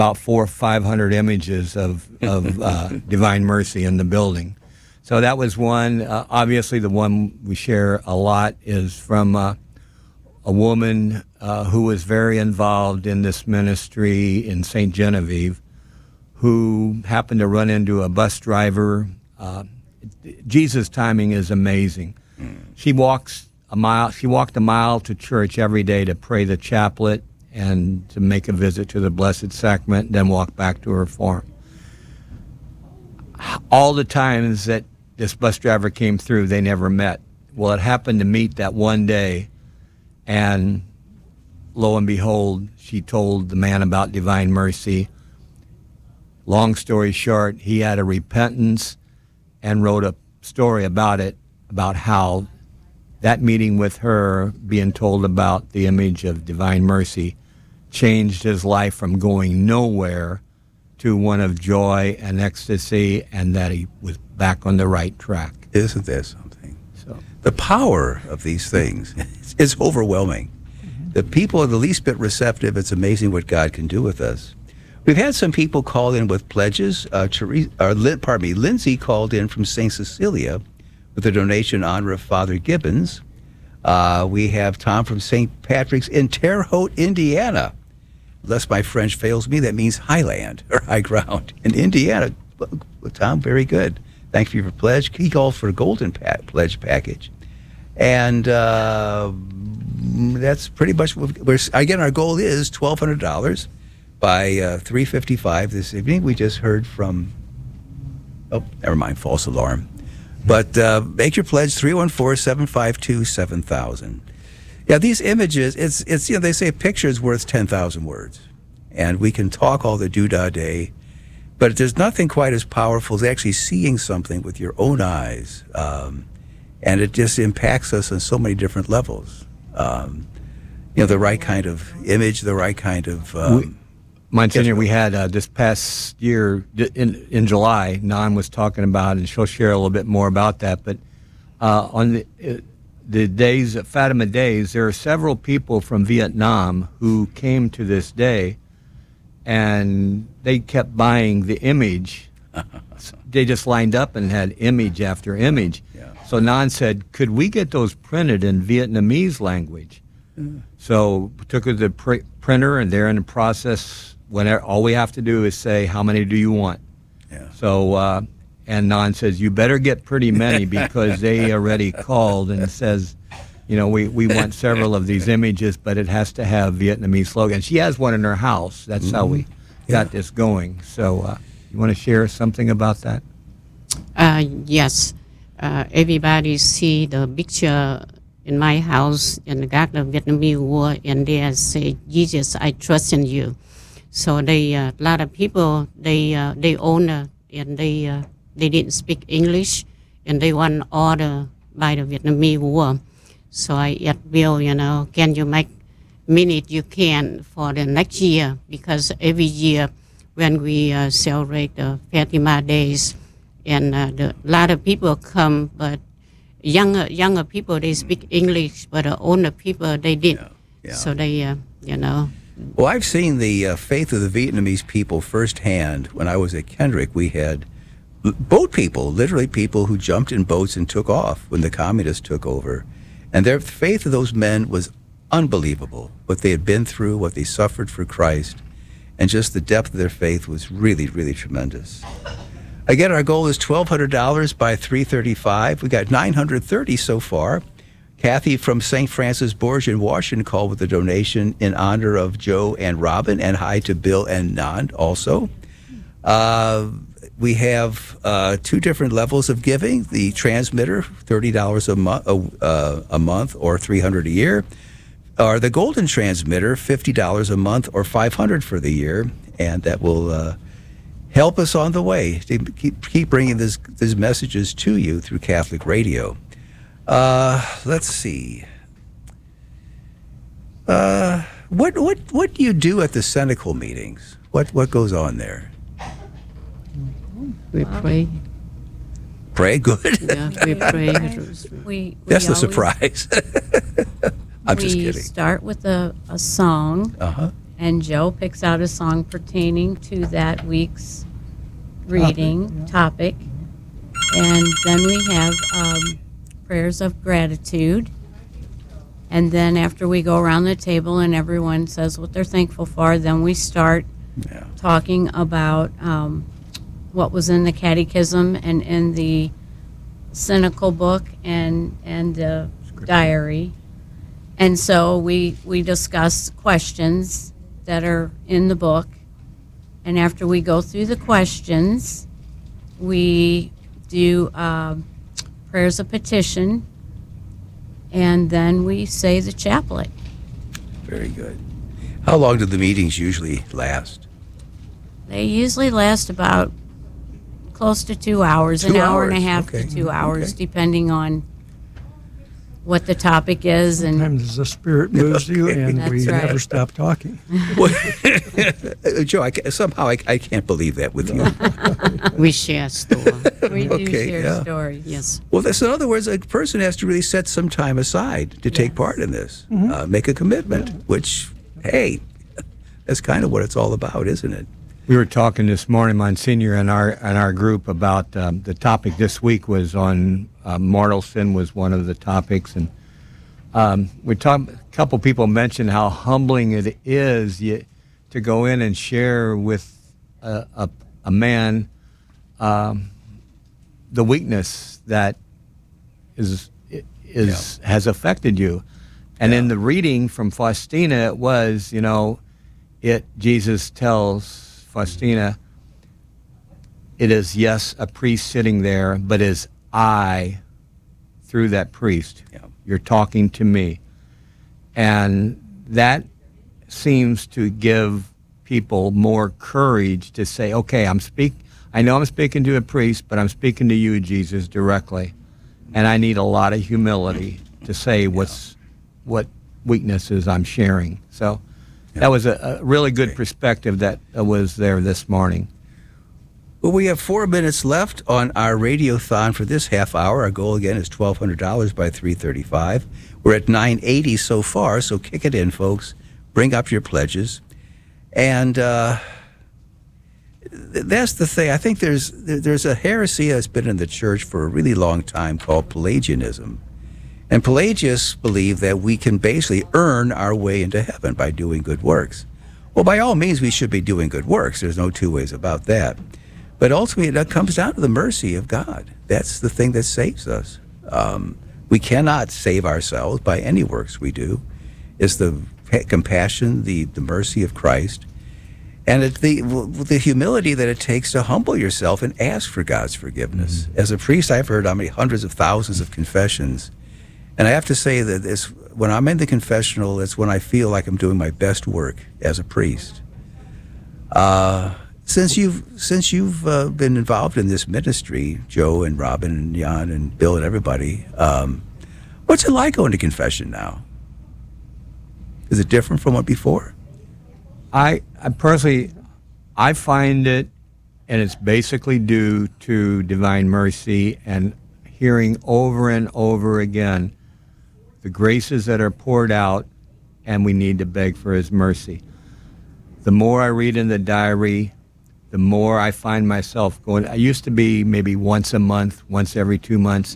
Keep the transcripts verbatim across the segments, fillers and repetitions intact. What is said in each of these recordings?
about four or five hundred images of, of uh, Divine Mercy in the building. So that was one. Uh, obviously, the one we share a lot is from uh, a woman uh, who was very involved in this ministry in Saint Genevieve, who happened to run into a bus driver. Uh, Jesus' timing is amazing. Mm. She walks a mile. She walked a mile to church every day to pray the chaplet and to make a visit to the Blessed Sacrament, then walk back to her farm. All the times that this bus driver came through, they never met. Well, it happened to meet that one day, and lo and behold, she told the man about Divine Mercy. Long story short, he had a repentance and wrote a story about it, about how that meeting with her, being told about the image of Divine Mercy, changed his life from going nowhere to one of joy and ecstasy, and that he was back on the right track. Isn't that something? So the power of these things is overwhelming. Mm-hmm. The people are the least bit receptive. It's amazing what God can do with us. We've had some people call in with pledges. Uh, Therese, or, pardon me, Lindsay called in from Saint Cecilia with a donation in honor of Father Gibbons. Uh, we have Tom from Saint Patrick's in Terre Haute, Indiana. Unless my French fails me, that means highland or high ground in Indiana. Tom, very good. Thank you for your pledge. He called for a golden pa- pledge package. And uh, that's pretty much what we're, again, our goal is twelve hundred dollars by uh, three fifty-five this evening. We just heard from, oh, never mind, false alarm. But uh, make your pledge, three one four, seven five two, seven thousand. Yeah, these images, it's, it's you know, they say a picture is worth ten thousand words. And we can talk all the doodah day, but there's nothing quite as powerful as actually seeing something with your own eyes. Um, and it just impacts us on so many different levels. Um, you know, the right kind of image, the right kind of... Um, we, Monsignor, we had uh, this past year, in, in July, Nan was talking about, and she'll share a little bit more about that, but uh, on the... Uh, the days, Fatima Days, there are several people from Vietnam who came to this day, and they kept buying the image. They just lined up and had image after image. Yeah. So Nan said, could we get those printed in Vietnamese language? Mm. So we took her to the pr- printer, and they're in the process. Whenever, all we have to do is say, how many do you want? Yeah. So... Uh, And Nan says, you better get pretty many, because they already called and says, you know, we, we want several of these images, but it has to have Vietnamese slogans. She has one in her house. That's mm-hmm. how we got yeah. this going. So uh, you want to share something about that? Uh, yes. Uh, everybody see the picture in my house and got the Vietnamese war, and they say, Jesus, I trust in you. So they, uh, a lot of people, they, uh, they own uh, and they... Uh, They didn't speak English, and they want order by the Vietnamese war. So I asked Bill, you know, can you make minute you can for the next year? Because every year when we uh, celebrate the Fatima Days, and uh, the, a lot of people come, but younger younger people, they speak English, but the older people, they didn't. Yeah, yeah. So they, uh, you know. Well, I've seen the uh, faith of the Vietnamese people firsthand. When I was at Kendrick, we had boat people, literally people who jumped in boats and took off when the communists took over. And their faith of those men was unbelievable, what they had been through, what they suffered for Christ, and just the depth of their faith was really, really tremendous. Again, our goal is twelve hundred dollars by three thirty-five. We got nine hundred thirty so far. Kathy from Saint Francis Borgia in Washington called with a donation in honor of Joe and Robin, and hi to Bill and Nand also. Uh, we have uh, two different levels of giving. The transmitter, thirty dollars a, mo- uh, a month or three hundred dollars a year. Or the golden transmitter, fifty dollars a month or five hundred dollars for the year. And that will uh, help us on the way to keep, keep bringing this, these messages to you through Catholic radio. Uh, let's see. Uh, what what what do you do at the Cenacle meetings? What what goes on there? We pray. Pray, good. Yeah, we pray. we, we That's the always, surprise. I'm we just kidding. start with a, a song, Uh-huh. and Joe picks out a song pertaining to that week's reading topic. And then we have um, prayers of gratitude. And then after we go around the table and everyone says what they're thankful for, then we start Yeah. talking about um, what was in the catechism and in the cynical book and and the diary. And so we we discuss questions that are in the book. And after we go through the questions, we do um, prayers of petition, and then we say the chaplet. Very good. How long do the meetings usually last? They usually last about close to two hours, Two an hour and a hours, half okay, to two hours, okay. depending on what the topic is. And Sometimes the Spirit moves you, Okay. and That's we right. never stop talking. Well, uh, Joe, I, ca- somehow I, I can't believe that with you. we share story. We do Okay, share yeah. stories. Yes. Well, that's, in other words, a person has to really set some time aside to take Yes. part in this, uh, make a commitment, which, hey, that's kind of what it's all about, isn't it? We were talking this morning, Monsignor, and our and our group about um, the topic this week was on uh, mortal sin was one of the topics, and um, we talked. A couple people mentioned how humbling it is you, to go in and share with a, a, a man um, the weakness that is is has affected you, and in the reading from Faustina, it was you know, it Jesus tells Faustina, it is, yes, a priest sitting there, but is I through that priest. Yeah. You're talking to me. And that seems to give people more courage to say, okay, I'm speak. I know I'm speaking to a priest, but I'm speaking to you, Jesus, directly. And I need a lot of humility to say what's what weaknesses I'm sharing. So that was a, a really good perspective that uh, was there this morning. Well, we have four minutes left on our radiothon for this half hour. Our goal, again, is twelve hundred dollars by three thirty-five. We're at nine eighty so far, so kick it in, folks. Bring up your pledges. And uh, th- that's the thing. I think there's there- there's a heresy that's been in the church for a really long time called Pelagianism. And Pelagius believed that we can basically earn our way into heaven by doing good works. Well, by all means, we should be doing good works. There's no two ways about that. But ultimately, that comes down to the mercy of God. That's the thing that saves us. Um, we cannot save ourselves by any works we do. It's the compassion, the, the mercy of Christ, and it, the the humility that it takes to humble yourself and ask for God's forgiveness. Mm-hmm. As a priest, I've heard how many hundreds of thousands of confessions. And I have to say that this, when I'm in the confessional, it's when I feel like I'm doing my best work as a priest. Uh, since you've since you've uh, been involved in this ministry, Joe and Robin and Jan and Bill and everybody, um, what's it like going to confession now? Is it different from what before? I, I personally, I find it, and it's basically due to divine mercy and hearing over and over again the graces that are poured out, and we need to beg for his mercy. The more I read in the diary, the more I find myself going. I used to be maybe once a month, once every two months.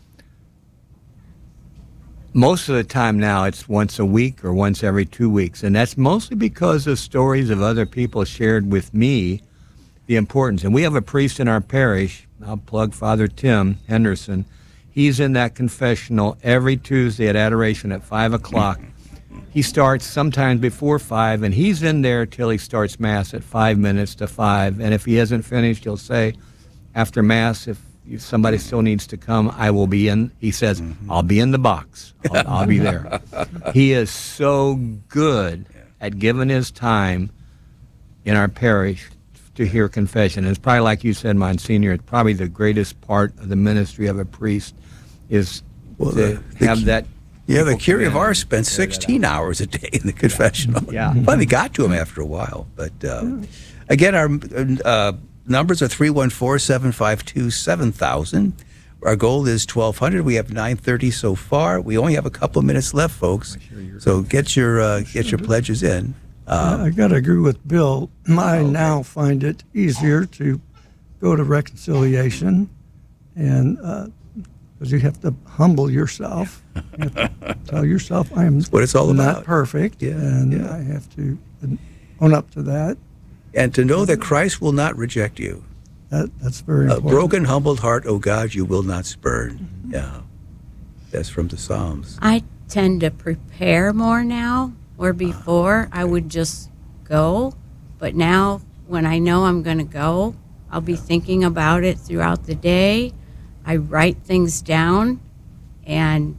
Most of the time now, it's once a week or once every two weeks. And that's mostly because of stories of other people shared with me the importance. And we have a priest in our parish, I'll plug Father Tim Henderson. He's in that confessional every Tuesday at adoration at five o'clock. He starts sometimes before five, and he's in there till he starts Mass at five minutes to five. And if he hasn't finished, he'll say, after Mass, if if somebody still needs to come, I will be in. He says, mm-hmm. I'll be in the box. I'll, I'll be there. He is so good at giving his time in our parish to hear confession. And it's probably like you said, Monsignor, it's probably the greatest part of the ministry of a priest is well, to the, the, have that. Yeah, the Curie of Ars spent sixteen hours a day in the confessional. Yeah. Well, they got to him after a while. But uh, again, our uh, numbers are three one four, seven five two, seven thousand. Our goal is twelve hundred. We have nine thirty so far. We only have a couple of minutes left, folks. So get your uh, get your pledges in. I got to agree with Bill. I okay. now find it easier to go to reconciliation, and because you have to humble yourself, you have to tell yourself I am what it's all not about. perfect, Yeah, and yeah. I have to own up to that. And to know that Christ will not reject you. That that's very A important. broken, humbled heart, O God, you will not spurn. Yeah. That's from the Psalms. I tend to prepare more now, where before I would just go. But now, when I know I'm going to go, I'll be thinking about it throughout the day. I write things down, and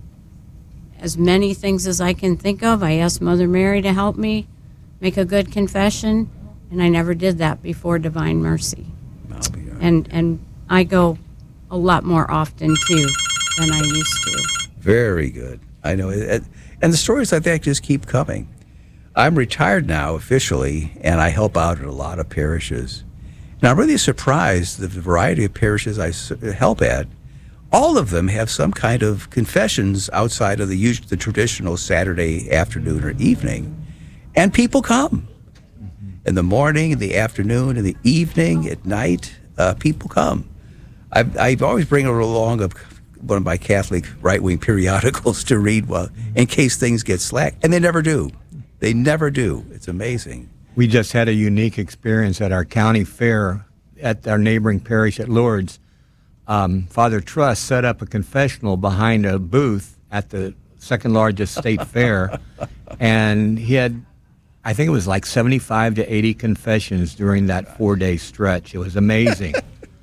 as many things as I can think of, I ask Mother Mary to help me make a good confession, and I never did that before Divine Mercy. I'll be all right. And and I go a lot more often too than I used to. Very good. I know. it- And the stories like that just keep coming. I'm retired now officially, and I help out at a lot of parishes. And I'm really surprised the variety of parishes I s- help at. All of them have some kind of confessions outside of the usual, the traditional Saturday afternoon or evening, and people come. In the morning, in the afternoon, in the evening, at night, uh, people come. I, I always bring along a, one of my Catholic right-wing periodicals to read while, in case things get slack, and they never do. They never do. It's amazing. We just had a unique experience at our county fair at our neighboring parish at Lourdes. Um, Father Truss set up a confessional behind a booth at the second largest state fair, and he had, I think it was like seventy-five to eighty confessions during that four-day stretch. It was amazing.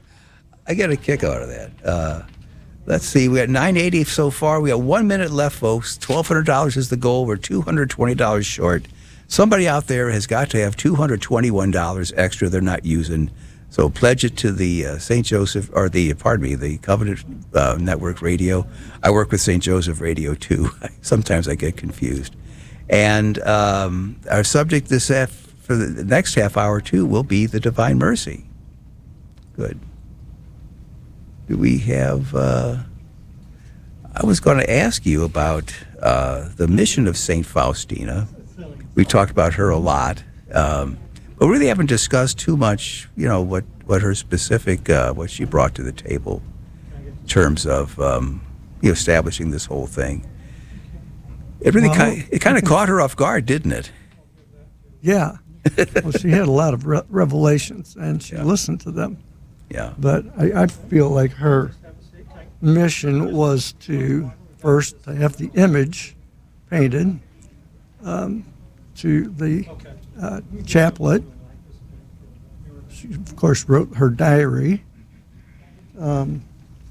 I get a kick out of that. Uh, let's see. We got nine eighty so far. We got one minute left, folks. twelve hundred dollars is the goal. We're two hundred twenty dollars short. Somebody out there has got to have two hundred twenty-one dollars extra they're not using. So pledge it to the uh, Saint Joseph, or the, pardon me, the Covenant uh, Network Radio. I work with Saint Joseph Radio, too. Sometimes I get confused. And um, our subject this half, for the next half hour, too, will be the Divine Mercy. Good. Do we have... Uh, I was going to ask you about uh, the mission of Saint Faustina. We talked about her a lot. Um, but we really haven't discussed too much, you know, what, what her specific, uh, what she brought to the table in terms of um, you know, establishing this whole thing. It really Well, kind, it kind of caught her off guard, didn't it? Yeah. Well, she had a lot of re- revelations, and she Yeah. listened to them. Yeah. But I, I feel like her mission was to first to have the image painted, um, to the uh, chaplet. She, of course, wrote her diary. Um,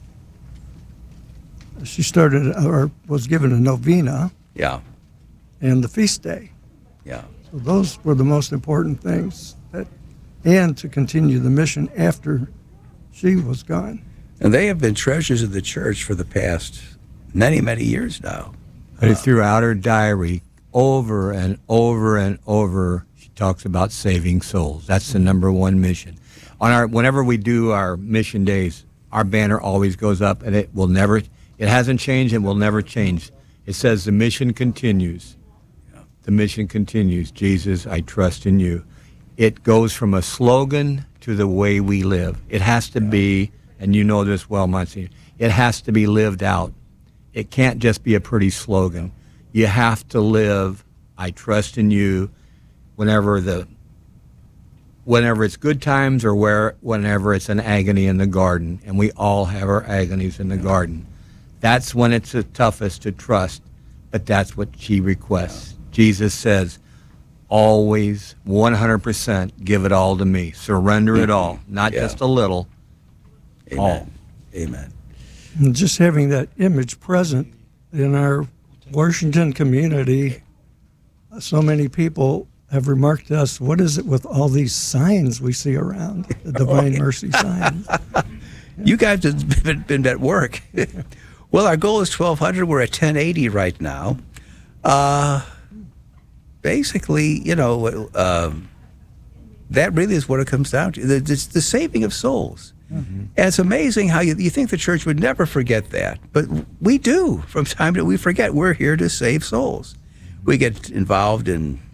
she started, or was given a novena, Yeah. and the feast day. Yeah. So those were the most important things, that, and to continue the mission after she was gone. And they have been treasures of the church for the past many, many years now. But throughout her diary, over and over and over, she talks about saving souls. That's the number one mission. On our, whenever we do our mission days, our banner always goes up, and it will never, it hasn't changed and will never change. It says the mission continues. The mission continues. Jesus, I trust in you. It goes from a slogan to the way we live. It has to be, and you know this well, Monsignor, it has to be lived out. It can't just be a pretty slogan. You have to live, I trust in you, whenever the whenever it's good times or where whenever it's an agony in the garden, and we all have our agonies in the garden. That's when it's the toughest to trust, but that's what she requests. Jesus says, always one hundred percent give it all to me. Surrender it all, not Yeah. just a little, Amen. all. Amen. And just having that image present in our Washington community, so many people have remarked to us, what is it with all these signs we see around, the Divine Mercy signs? You guys have been, been at work. Well, our goal is twelve hundred. We're at ten eighty right now. Uh, basically, you know, um, that really is what it comes down to, the, the, the saving of souls. Mm-hmm. And it's amazing how you, you think the church would never forget that, but we do. From time to time, we forget we're here to save souls. We get involved in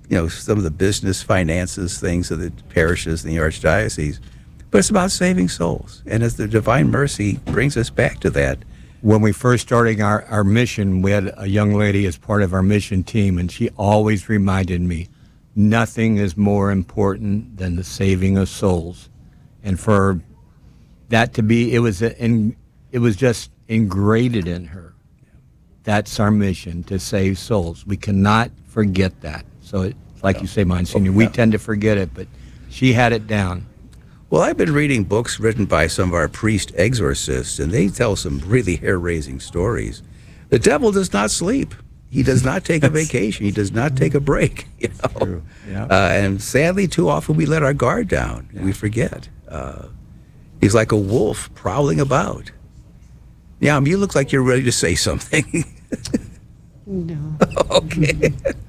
you know, some of the business finances things of the parishes in the archdiocese, but it's about saving souls. And as the Divine Mercy brings us back to that. When we first started our, our mission, we had a young lady as part of our mission team, and she always reminded me, nothing is more important than the saving of souls. And for that to be, it was, a, in, it was just ingrained in her. That's our mission, to save souls. We cannot forget that. So, it, like you say, Monsignor, we tend to forget it, but she had it down. Well, I've been reading books written by some of our priest exorcists, and they tell some really hair-raising stories. The devil does not sleep. He does not take a vacation. He does not take a break. You know? True. Yeah. Uh, and sadly, too often we let our guard down. And we forget. Uh, he's like a wolf prowling about. Yeah, you look like you're ready to say something. No. Okay.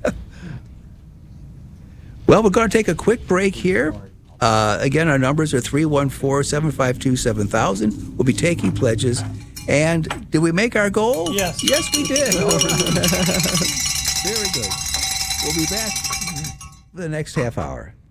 Well, we're going to take a quick break here. Uh, again, our numbers are three one four, seven five two, seven thousand. We'll be taking pledges. And did we make our goal? Yes. Yes, we did. All right. Very good. We'll be back for the next half hour.